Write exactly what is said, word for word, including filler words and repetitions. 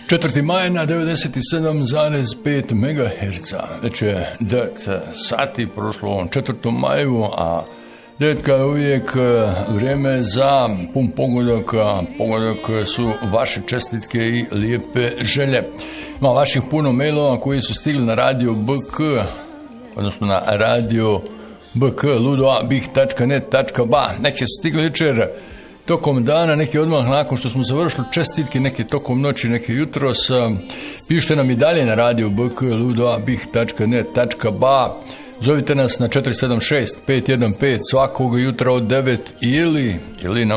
četvrti maj na devedeset sedam zarez pet megaherca. Već je devet sati prošlo ovom četvrtom maju, a devetka je uvijek vrijeme za pun pogodak. Pogodak su vaše čestitke i lijepe želje. Ima vaših puno mailova koji su stigli na radio B K, odnosno na radio b k ludoabih tačka net tačka b a. Neke su stigli jučer tokom dana, neke odmah nakon što smo završili čestitke, neke tokom noći, neke jutros. Pišite nam i dalje na radio b k ludoabih tačka net tačka b a. Zovite nas na četiri sedam šest pet jedan pet svakog jutra od devet ili, ili nam